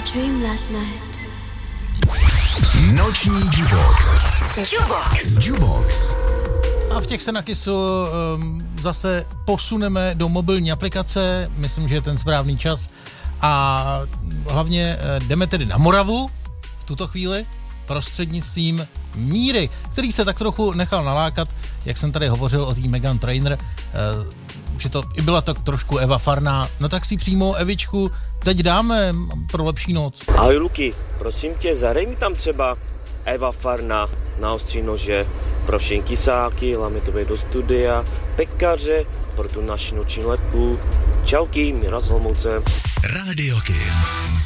dream last night. Noční Jubox. Jubox. A v těch Senakisu zase posuneme do mobilní aplikace, myslím, že je ten správný čas. A hlavně jdeme tedy na Moravu v tuto chvíli prostřednictvím Míry, který se tak trochu nechal nalákat, jak jsem tady hovořil o té Meghan Trainor, že to i byla tak trošku Eva Farná. No tak si přímo Evičku teď dáme pro lepší noc. Ahoj Luky, prosím tě, zahraj mi tam třeba Eva Farná na ostří nože pro všechny kysáky, hlavně to bude do studia, pekaře pro tu naši noční lepku. Čauky, Míra z Olomouce. Radio Kiss.